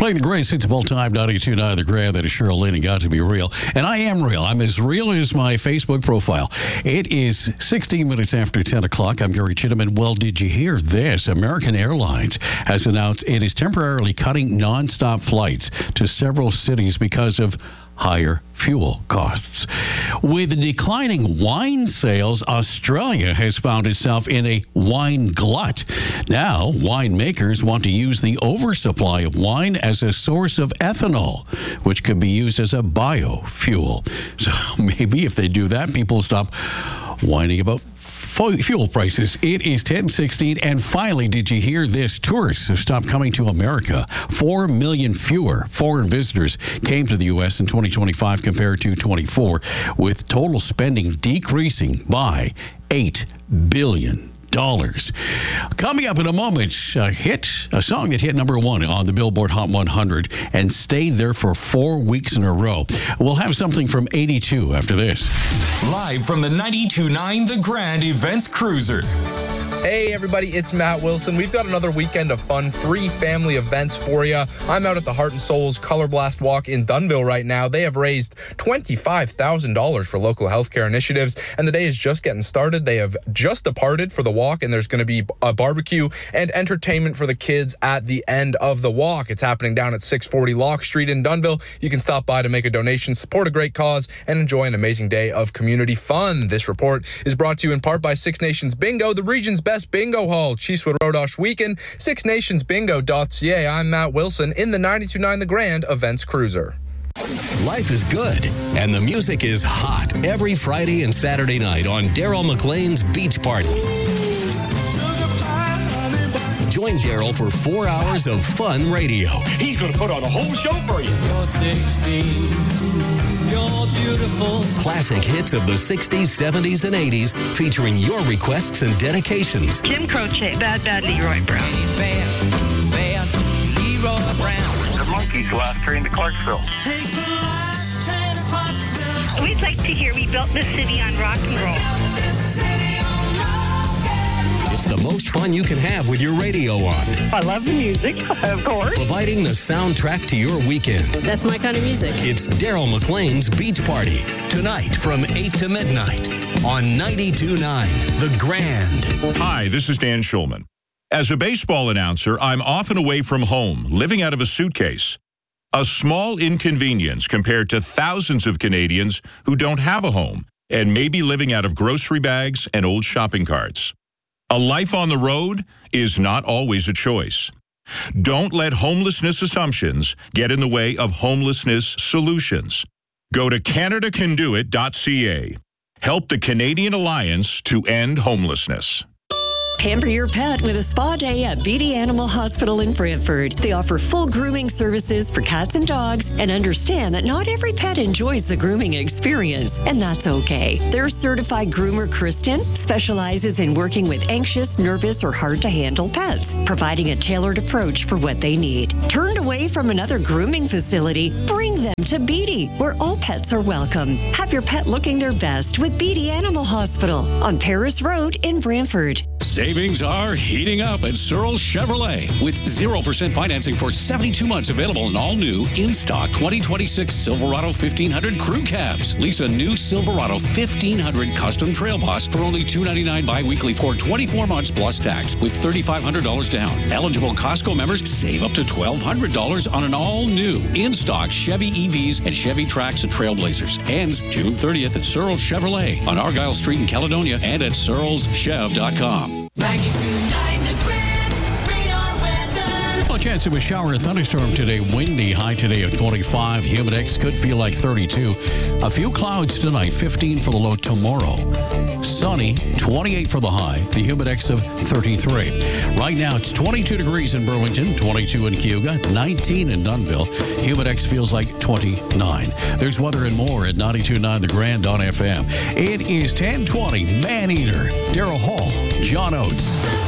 Playing the greatest hits of all time, 92.9 The Grand. That is Cheryl Lynn and Got to Be Real. And I am real. I'm as real as my Facebook profile. It is 16 minutes after 10 o'clock. I'm Gary Chittiman. Well, did you hear this? American Airlines has announced it is temporarily cutting nonstop flights to several cities because of higher fuel costs. With declining wine sales, Australia has found itself in a wine glut. Now, winemakers want to use the oversupply of wine as a source of ethanol, which could be used as a biofuel. So maybe if they do that, people will stop whining about fuel prices. It is 10:16, and finally, did you hear this? Tourists have stopped coming to America. 4 million fewer foreign visitors came to the U.S. in 2025 compared to 24, with total spending decreasing by $8 billion. Coming up in a moment, a song that hit number one on the Billboard Hot 100 and stayed there for 4 weeks in a row. We'll have something from 82 after this. Live from the 92.9 The Grand Events Cruiser. Hey everybody, it's Matt Wilson. We've got another weekend of fun, free family events for you. I'm out at the Heart and Souls Color Blast Walk in Dunnville right now. They have raised $25,000 for local healthcare initiatives, and the day is just getting started. They have just departed for the walk, and there's going to be a barbecue and entertainment for the kids at the end of the walk. It's happening down at 640 Lock Street in Dunnville. You can stop by to make a donation, support a great cause, and enjoy an amazing day of community fun. This report is brought to you in part by Six Nations Bingo, the region's best bingo hall, Chiefswood Rodosh Weekend, sixnationsbingo.ca. I'm Matt Wilson in the 92.9 The Grand Events Cruiser. Life is good, and the music is hot every Friday and Saturday night on Daryl McLean's Beach Party. Join Daryl for 4 hours of fun radio. He's going to put on a whole show for you. You're 16. You're beautiful. Classic hits of the 60s, 70s, and 80s featuring your requests and dedications. Jim Croce, Bad Leroy Brown. Bad Leroy Brown. The Monkees, last train to Clarksville. Take the last train to Clarksville. We'd like to hear We Built This City on Rock and Roll. It's the most fun you can have with your radio on. I love the music, of course. Providing the soundtrack to your weekend. That's my kind of music. It's Daryl McLean's Beach Party. Tonight from 8 to midnight on 92.9 The Grand. Hi, this is Dan Schulman. As a baseball announcer, I'm often away from home, living out of a suitcase. A small inconvenience compared to thousands of Canadians who don't have a home and may be living out of grocery bags and old shopping carts. A life on the road is not always a choice. Don't let homelessness assumptions get in the way of homelessness solutions. Go to CanadaCanDoIt.ca. Help the Canadian Alliance to End Homelessness. Pamper your pet with a spa day at BD Animal Hospital in Brantford. They offer full grooming services for cats and dogs and understand that not every pet enjoys the grooming experience, and that's okay. Their certified groomer, Kristen, specializes in working with anxious, nervous, or hard-to-handle pets, providing a tailored approach for what they need. Turned away from another grooming facility? Bring them to BD, where all pets are welcome. Have your pet looking their best with BD Animal Hospital on Paris Road in Brantford. Savings are heating up at Searle Chevrolet with 0% financing for 72 months available in all new in-stock 2026 Silverado 1500 crew cabs. Lease a new Silverado 1500 custom Trail Boss for only $299 bi-weekly for 24 months plus tax with $3,500 down. Eligible Costco members save up to $1,200 on an all-new in-stock Chevy EVs and Chevy Trax and Trailblazers. Ends June 30th at Searle Chevrolet on Argyle Street in Caledonia and at searleschev.com. 92.9 The Grand Radar Weather. Well, a chance of a shower or thunderstorm today. Windy, high today of 25. Humidex could feel like 32. A few clouds tonight, 15 for the low tomorrow. Sunny, 28 for the high. The Humidex of 33. Right now, it's 22 degrees in Burlington, 22 in Cayuga, 19 in Dunnville. Humidex feels like 29. There's weather and more at 92.9 The Grand on FM. It is 10:20. Maneater, Daryl Hall, John Oates.